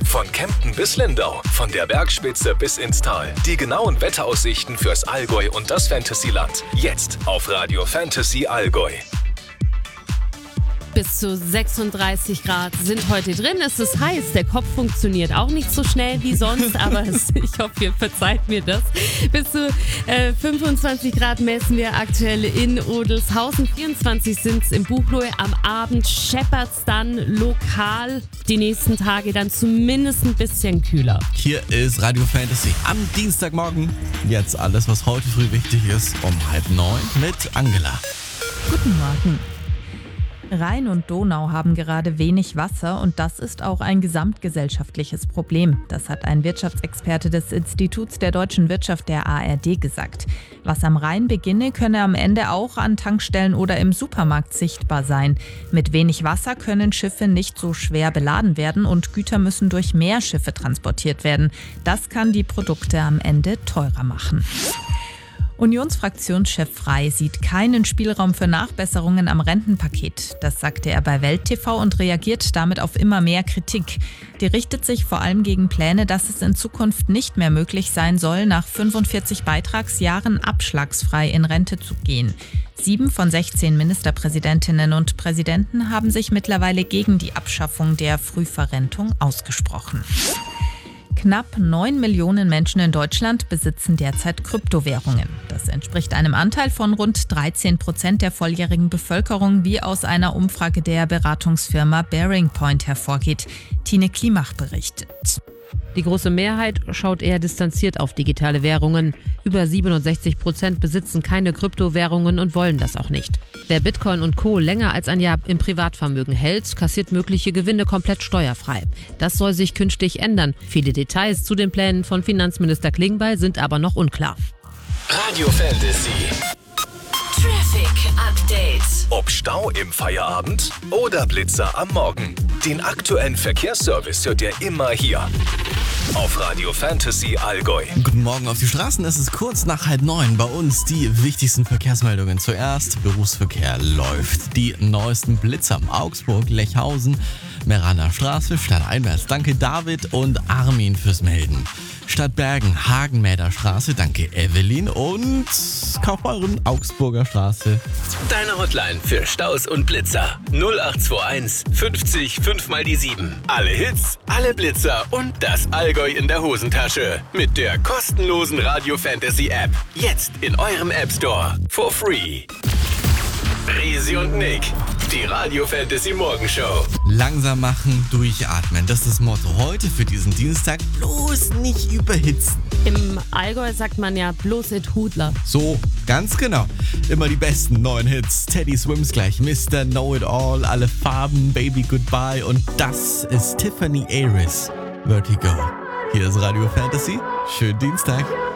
Von Kempten bis Lindau, von der Bergspitze bis ins Tal. Die genauen Wetteraussichten fürs Allgäu und das Fantasyland. Jetzt auf Radio Fantasy Allgäu. Bis zu 36 Grad sind heute drin. Es ist heiß. Der Kopf funktioniert auch nicht so schnell wie sonst, aber ich hoffe, ihr verzeiht mir das. Bis zu 25 Grad messen wir aktuell in Odelshausen. 24 sind es im Buchloe. Am Abend scheppert es dann lokal. Die nächsten Tage dann zumindest ein bisschen kühler. Hier ist Radio Fantasy am Dienstagmorgen. Jetzt alles, was heute früh wichtig ist, um 8:30 mit Angela. Guten Morgen. Rhein und Donau haben gerade wenig Wasser und das ist auch ein gesamtgesellschaftliches Problem. Das hat ein Wirtschaftsexperte des Instituts der deutschen Wirtschaft der ARD gesagt. Was am Rhein beginne, könne am Ende auch an Tankstellen oder im Supermarkt sichtbar sein. Mit wenig Wasser können Schiffe nicht so schwer beladen werden und Güter müssen durch mehr Schiffe transportiert werden. Das kann die Produkte am Ende teurer machen. Unionsfraktionschef Frey sieht keinen Spielraum für Nachbesserungen am Rentenpaket. Das sagte er bei Welt TV und reagiert damit auf immer mehr Kritik. Die richtet sich vor allem gegen Pläne, dass es in Zukunft nicht mehr möglich sein soll, nach 45 Beitragsjahren abschlagsfrei in Rente zu gehen. 7 von 16 Ministerpräsidentinnen und Präsidenten haben sich mittlerweile gegen die Abschaffung der Frühverrentung ausgesprochen. Knapp 9 Millionen Menschen in Deutschland besitzen derzeit Kryptowährungen. Das entspricht einem Anteil von rund 13% der volljährigen Bevölkerung, wie aus einer Umfrage der Beratungsfirma Bearing Point hervorgeht. Tine Klimach berichtet. Die große Mehrheit schaut eher distanziert auf digitale Währungen. Über 67% besitzen keine Kryptowährungen und wollen das auch nicht. Wer Bitcoin und Co. länger als ein Jahr im Privatvermögen hält, kassiert mögliche Gewinne komplett steuerfrei. Das soll sich künftig ändern. Viele Details zu den Plänen von Finanzminister Klingbeil sind aber noch unklar. Radio Fantasy. Traffic Update. Ob Stau im Feierabend oder Blitzer am Morgen. Den aktuellen Verkehrsservice hört ihr immer hier. Auf Radio Fantasy Allgäu. Guten Morgen auf die Straßen. Es ist kurz nach 8:30. Bei uns die wichtigsten Verkehrsmeldungen. Zuerst, Berufsverkehr läuft. Die neuesten Blitzer Augsburg, Lechhausen, Meraner Straße, stadteinwärts. Danke David und Armin fürs Melden. Stadt Bergen, Hagenmäder Straße, danke Evelyn und Kaufbeuren, Augsburger Straße. Deine Hotline für Staus und Blitzer 0821 50 5 mal die 7. Alle Hits, alle Blitzer und das Allgäu in der Hosentasche. Mit der kostenlosen Radio Fantasy App. Jetzt in eurem App Store. For free. Risi und Nick, die Radio Fantasy Morgenshow. Langsam machen, durchatmen. Das ist das Motto heute für diesen Dienstag. Bloß nicht überhitzen. Im Allgäu sagt man ja bloß et Hudler. So, ganz genau. Immer die besten neuen Hits. Teddy Swims gleich, Mr. Know It All, alle Farben, Baby Goodbye und das ist Tiffany Aris. Vertigo. Hier ist Radio Fantasy. Schönen Dienstag.